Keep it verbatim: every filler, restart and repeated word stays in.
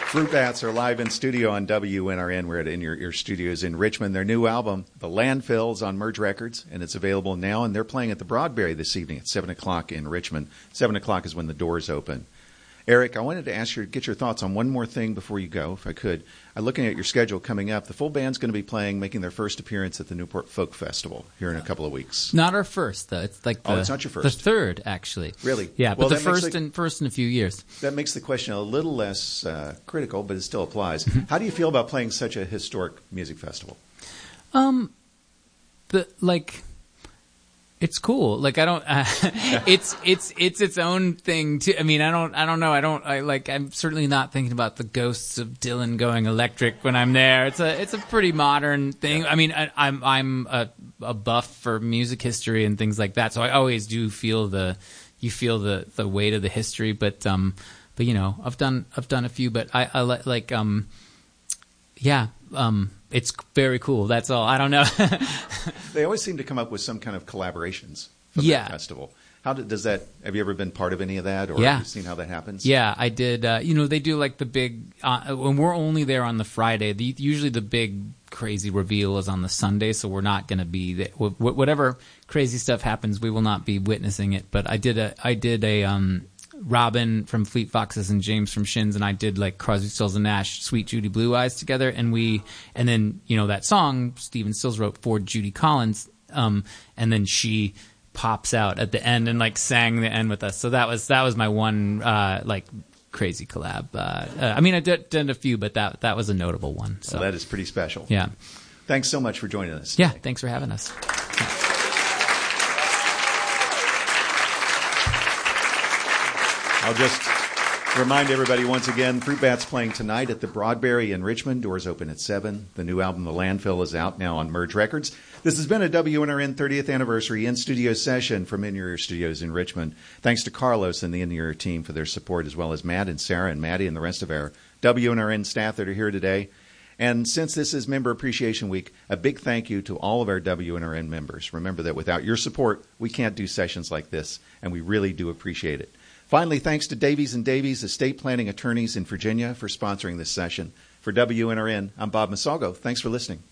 Fruit Bats are live in studio on W N R N. We're at In Your Ear Studios in Richmond. Their new album, The Landfill, is on Merge Records, and it's available now. And they're playing at the Broadberry this evening at seven o'clock in Richmond. seven o'clock is when the doors open. Eric, I wanted to ask you, get your thoughts on one more thing before you go, if I could. I'm looking at your schedule coming up. The full band's going to be playing, making their first appearance at the Newport Folk Festival here in a couple of weeks. Not our first, though. It's like the, oh, it's not your first. The third, actually. Really? Yeah, well, but the first the, in first in a few years. That makes the question a little less uh, critical, but it still applies. How do you feel about playing such a historic music festival? Um, the like. It's cool. Like I don't. Uh, it's it's it's its own thing too. I mean, I don't. I don't know. I don't. I like. I'm certainly not thinking about the ghosts of Dylan going electric when I'm there. It's a. It's a pretty modern thing. I mean, I, I'm I'm a, a buff for music history and things like that. So I always do feel the. You feel the, the weight of the history, but um, but you know, I've done I've done a few, but I, I like um, yeah um. It's very cool. That's all. I don't know. They always seem to come up with some kind of collaborations for yeah. the festival. How did, does that? Have you ever been part of any of that, or yeah. have you seen how that happens? Yeah, I did. Uh, you know, they do like the big. Uh, when we're only there on the Friday, the, usually the big crazy reveal is on the Sunday, so we're not going to be there. Whatever crazy stuff happens, we will not be witnessing it. But I did a. I did a. Um, Robin from Fleet Foxes and James from Shins and I did like Crosby, Stills and Nash, Sweet Judy Blue Eyes together, and we and then you know that song Stephen Stills wrote for Judy Collins, um, and then she pops out at the end and like sang the end with us. So that was that was my one uh, like crazy collab. Uh, uh, I mean, I did, did a few, but that that was a notable one. So well, that is pretty special. Yeah. Thanks so much for joining us today. Yeah. Thanks for having us. I'll just remind everybody once again, Fruit Bats playing tonight at the Broadberry in Richmond. Doors open at seven. The new album, The Landfill, is out now on Merge Records. This has been a W N R N thirtieth anniversary in-studio session from In Your Ear Studios in Richmond. Thanks to Carlos and the In Your Ear team for their support, as well as Matt and Sarah and Maddie and the rest of our W N R N staff that are here today. And since this is Member Appreciation Week, a big thank you to all of our W N R N members. Remember that without your support, we can't do sessions like this, and we really do appreciate it. Finally, thanks to Davies and Davies, estate planning attorneys in Virginia, for sponsoring this session. For W N R N, I'm Bob Masalgo. Thanks for listening.